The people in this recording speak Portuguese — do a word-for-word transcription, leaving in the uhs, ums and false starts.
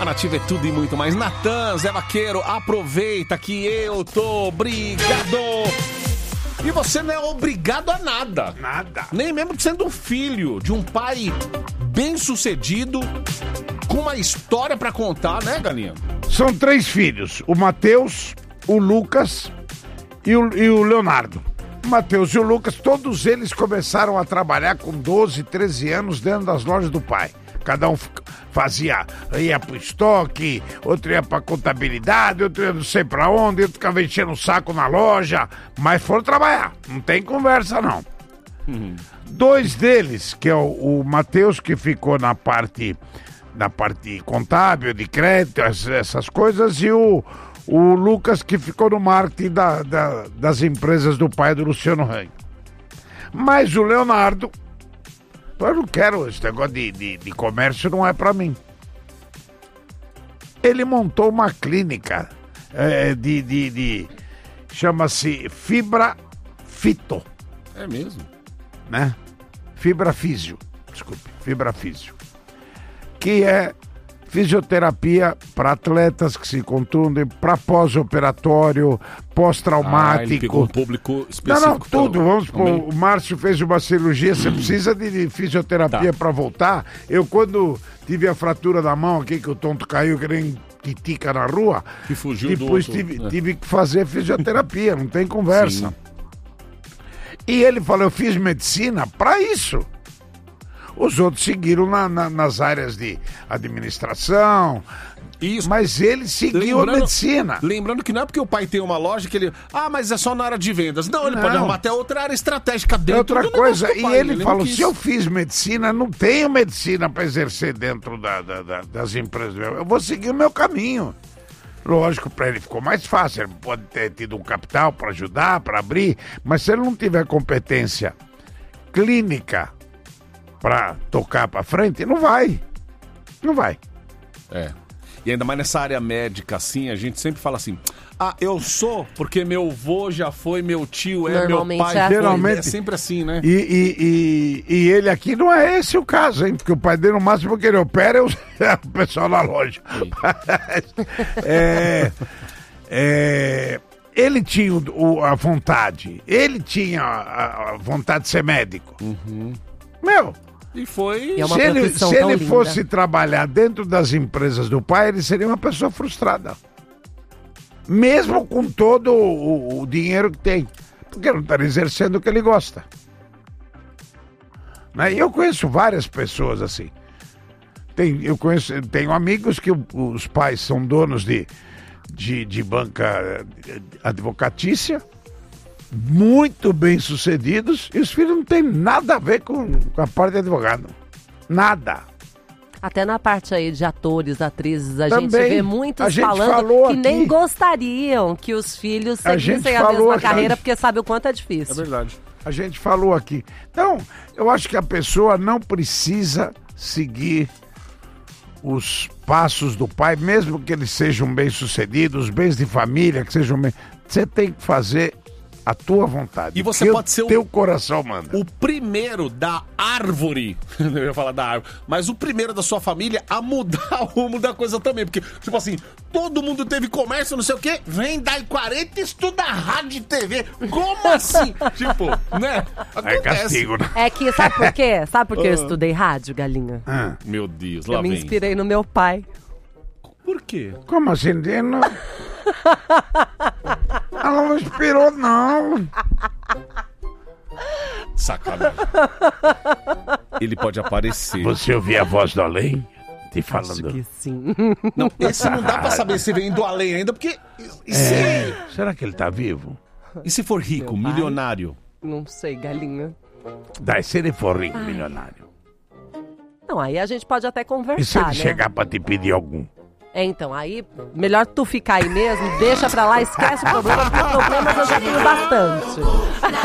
A Nativa é tudo e muito mais. Natan, Zé Vaqueiro, aproveita que eu tô obrigado. E você não é obrigado a nada. Nada. Nem mesmo sendo um filho de um pai bem-sucedido, com uma história pra contar, né, Galinha? São três filhos, o Matheus, o Lucas e o, e o Leonardo. O Matheus e o Lucas, todos eles começaram a trabalhar com doze, treze anos dentro das lojas do pai. Cada um fazia, ia pro estoque, outro ia pra contabilidade, outro ia não sei pra onde, outro ficava enchendo o saco na loja, mas foram trabalhar, não tem conversa não. Uhum. Dois deles, que é o, o Matheus, que ficou na parte, na parte contábil, de crédito, essas coisas, e o, o Lucas, que ficou no marketing da, da, das empresas do pai do Luciano Hang. Mas o Leonardo, eu não quero, esse negócio de, de, de comércio não é pra mim. Ele montou uma clínica é, de, de, de chama-se Fibra Fito. É mesmo? Né? Fibra Físio, desculpe, Fibra Físio. Que é fisioterapia para atletas que se contundem, para pós-operatório, pós-traumático. Ah, ele pegou um público específico. Não, não, tudo. Vamos supor, o Márcio fez uma cirurgia, você precisa de fisioterapia tá. para voltar. Eu, quando tive a fratura da mão aqui, que o tonto caiu, que nem titica na rua, que fugiu depois do tive, outro, tive que fazer fisioterapia, não tem conversa. Sim. E ele falou, eu fiz medicina para isso. Os outros seguiram na, na, nas áreas de administração, isso. Mas ele seguiu lembrando, a medicina. Lembrando que não é porque o pai tem uma loja que ele... Ah, mas é só na área de vendas. Não, ele não. pode arrumar até outra área estratégica dentro outra do coisa. pai, E ele, ele falou, se eu fiz medicina, não tenho medicina para exercer dentro da, da, da, das empresas. Eu vou seguir o meu caminho. Lógico, para ele ficou mais fácil. Ele pode ter tido um capital para ajudar, para abrir. Mas se ele não tiver competência clínica pra tocar pra frente, não vai. Não vai. É. E ainda mais nessa área médica, assim, a gente sempre fala assim, ah, eu sou porque meu avô já foi, meu tio é, meu pai é, geralmente, é sempre assim, né? E, e, e, e ele aqui não é esse o caso, hein? Porque o pai dele, no máximo que ele opera, é o, é o pessoal na loja. é... é... Ele tinha o, a vontade, ele tinha a, a vontade de ser médico. Uhum. Meu... E foi... E é uma se ele, se ele linda. fosse trabalhar dentro das empresas do pai, ele seria uma pessoa frustrada. Mesmo com todo o, o dinheiro que tem. Porque não está exercendo o que ele gosta. Né? E eu conheço várias pessoas assim. Tem, eu conheço, tenho amigos que os pais são donos de, de, de banca advocatícia, muito bem sucedidos, e os filhos não têm nada a ver com, com a parte de advogado. Nada. Até na parte aí de atores, atrizes, a Também, gente vê muitos a gente falando que aqui, nem gostariam que os filhos a seguissem a, a mesma aqui, carreira, porque sabe o quanto é difícil. É verdade. A gente falou aqui. Então, eu acho que a pessoa não precisa seguir os passos do pai, mesmo que eles sejam bem-sucedidos, os bens de família, que sejam bem... Você tem que fazer a tua vontade. E você pode ser o teu coração manda. O primeiro da árvore, eu ia falar da árvore, mas o primeiro da sua família a mudar o rumo da coisa também, porque, tipo assim, todo mundo teve comércio, não sei o quê, vem dar em quarenta e estuda rádio e T V. Como assim? Tipo, né? Acontece. É castigo, né? É que, sabe por quê? Sabe por que eu estudei rádio, Galinha? Ah. Meu Deus, lá Eu vem. me inspirei no meu pai. Por quê? Como assim? Não... Ela não inspirou, não. Sacanagem. Ele pode aparecer. Você ouviu a voz do além? Te falando. Acho que sim. Não, esse não dá pra saber se vem do além ainda, porque... E se, É. Será que ele tá vivo? e se for rico, Meu pai? milionário? Não sei, Galinha. Daí, se ele for rico, milionário. Não, aí a gente pode até conversar, E se ele né? chegar pra te pedir algum? É, então, aí, melhor tu ficar aí mesmo, deixa pra lá, esquece o problema, porque problemas eu já tenho bastante.